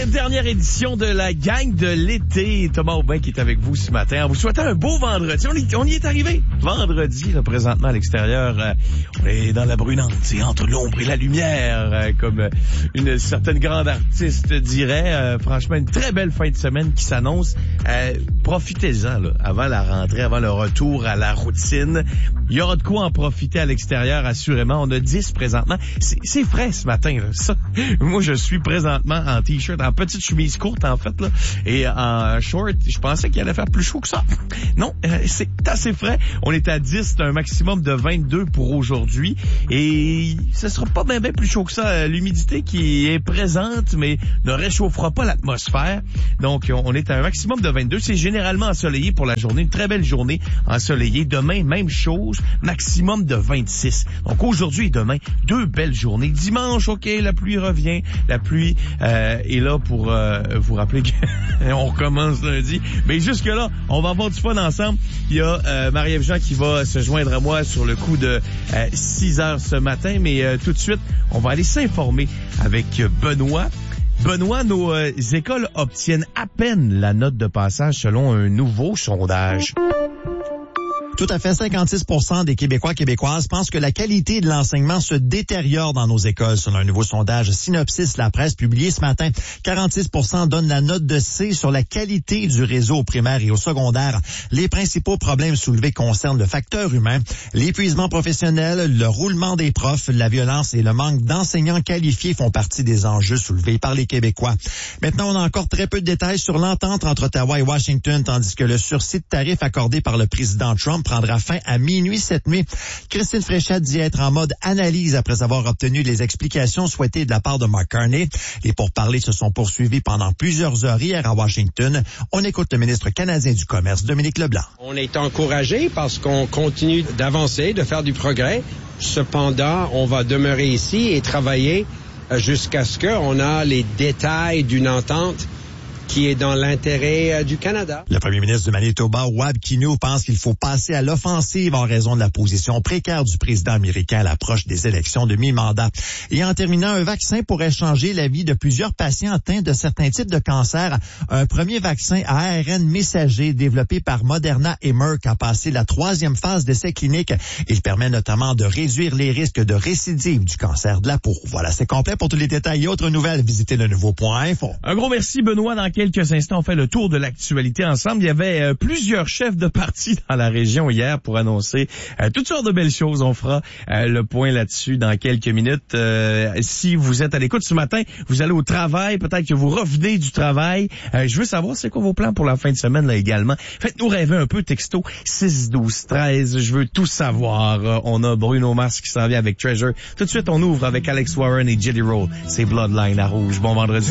dernière édition de la gang de l'été. Thomas Aubin qui est avec vous ce matin. En vous souhaitant un beau vendredi. On y est arrivé. Vendredi, là, présentement à l'extérieur, on est dans la brunante. C'est entre l'ombre et la lumière, comme une certaine grande artiste dirait. Franchement, une très belle fin de semaine qui s'annonce. Profitez-en, là, avant la rentrée, avant le retour à la routine. Il y aura de quoi en profiter à l'extérieur, assurément. On a 10 présentement. C'est frais ce matin, là. Ça, moi, je suis présentement en t-shirt, en petite chemise courte, en fait, là, et en short. Je pensais qu'il allait faire plus chaud que ça. Non, c'est assez frais. On est à 10, c'est un maximum de 22 pour aujourd'hui. Et ce sera pas bien plus chaud que ça. L'humidité qui est présente, mais ne réchauffera pas l'atmosphère. Donc, on est à un maximum de 22. C'est généralement ensoleillé pour la journée. Une très belle journée ensoleillée. Demain, même chose, maximum de 26. Donc, aujourd'hui et demain, deux belles journées. Dimanche, OK, la pluie revient. La pluie est là pour vous rappeler qu'on recommence lundi. Mais jusque-là, on va avoir du fun ensemble. Il y a Marie-Ève Jean qui va se joindre à moi sur le coup de 6 heures ce matin. Mais tout de suite, on va aller s'informer avec Benoît. Benoît, nos écoles obtiennent à peine la note de passage selon un nouveau sondage. Tout à fait, 56% des Québécoises pensent que la qualité de l'enseignement se détériore dans nos écoles, selon un nouveau sondage Synopsis La Presse publié ce matin. 46% donnent la note de C sur la qualité du réseau au primaire et au secondaire. Les principaux problèmes soulevés concernent le facteur humain, l'épuisement professionnel, le roulement des profs, la violence et le manque d'enseignants qualifiés font partie des enjeux soulevés par les Québécois. Maintenant, on a encore très peu de détails sur l'entente entre Ottawa et Washington, tandis que le sursis de tarifs accordé par le président Trump prendra fin à minuit cette nuit. Christine Fréchette dit être en mode analyse après avoir obtenu les explications souhaitées de la part de Mark Carney. Les pourparlers se sont poursuivis pendant plusieurs heures hier à Washington. On écoute le ministre canadien du Commerce, Dominique Leblanc. On est encouragé parce qu'on continue d'avancer, de faire du progrès. Cependant, on va demeurer ici et travailler jusqu'à ce qu'on a les détails d'une entente qui est dans l'intérêt du Canada. Le premier ministre du Manitoba, Wab Kinew, pense qu'il faut passer à l'offensive en raison de la position précaire du président américain à l'approche des élections de mi-mandat. Et en terminant, un vaccin pourrait changer la vie de plusieurs patients atteints de certains types de cancers. Un premier vaccin à ARN messager développé par Moderna et Merck a passé la 3e phase d'essai clinique. Il permet notamment de réduire les risques de récidive du cancer de la peau. Voilà, c'est complet. Pour tous les détails et autres nouvelles, visitez le nouveau.info. Un gros merci, Benoît. Dans quelques instants, on fait le tour de l'actualité ensemble. Il y avait plusieurs chefs de parti dans la région hier pour annoncer toutes sortes de belles choses. On fera le point là-dessus dans quelques minutes. Si vous êtes à l'écoute ce matin, vous allez au travail, peut-être que vous revenez du travail. Je veux savoir c'est quoi vos plans pour la fin de semaine là également. Faites-nous rêver un peu, texto 6-12-13. Je veux tout savoir. On a Bruno Mars qui s'en vient avec Treasure. Tout de suite, on ouvre avec Alex Warren et Jelly Roll. C'est Bloodline à Rouge. Bon vendredi.